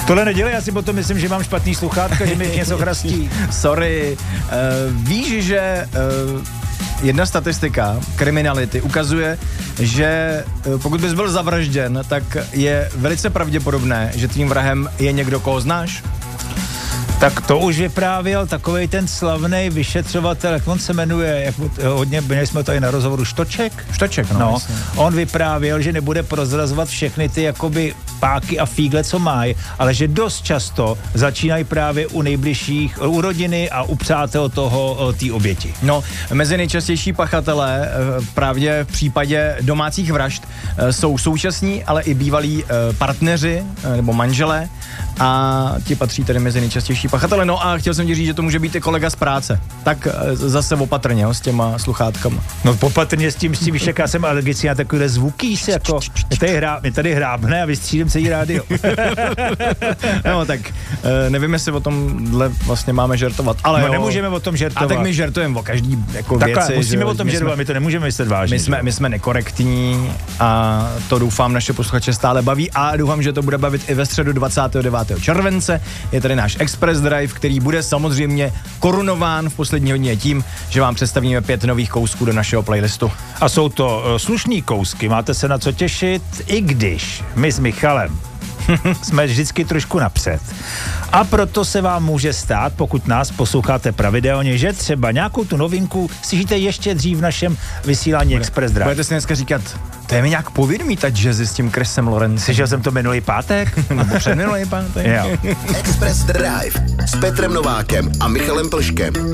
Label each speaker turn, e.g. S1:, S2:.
S1: Tohle nedělej, já si potom myslím, že mám špatný sluchátka, že mi něco chrastí.
S2: Sorry. Víš, že jedna statistika kriminality ukazuje, že pokud bys byl zavražděn, tak je velice pravděpodobné, že tvým vrahem je někdo, koho znáš?
S1: Tak to už vyprávěl takovej ten slavný vyšetřovatel, jak on se jmenuje, jak hodně, měli jsme tady na rozhovoru, Štoček, no. On vyprávěl, že nebude prozrazovat všechny ty jakoby páky a fígle, co mají, ale že dost často začínají právě u nejbližších, u rodiny a u přátel té oběti.
S2: No, mezi nejčastější pachatelé právě v případě domácích vražd jsou současní, ale i bývalí partneři nebo manželé a ti patří tedy mezi nejčastější pachatele. No a chtěl jsem ti říct, že to může být i kolega z práce. Tak zase opatrně, s těma sluchátkama.
S1: No opatrně s tím, víš, jak já jsem alergický na takové zvuky, jako my tady hrábne a vystřídím celý rádio.
S2: No tak nevím, jestli o tomhle vlastně máme žertovat, ale
S1: no, nemůžeme o tom žertovat.
S2: A tak my žertujeme o každý jako
S1: takhle,
S2: věci.
S1: Musíme o tom žertovat, my to nemůžeme myslet vážně.
S2: My jsme nekorektní a to doufám naše posluchače stále baví a doufám, že to bude bavit i ve středu 29. července. Je tady náš Express Drive, který bude samozřejmě korunován v poslední hodině tím, že vám představíme 5 nových kousků do našeho playlistu.
S1: A jsou to slušný kousky, máte se na co těšit, i když my s Michalem jsme vždycky trošku napřed. A proto se vám může stát, pokud nás posloucháte pravidelně, že třeba nějakou tu novinku slyšíte ještě dřív v našem vysílání Express Drive.
S2: Budete si dneska říkat, to je mi nějak povědomí, ta jazzy s tím Chrisem Lorencem.
S1: Slyšel jsem to minulý pátek?
S2: Nebo předminulý pátek?
S1: Jo.
S3: Express Drive s Petrem Novákem a Michalem Plškem.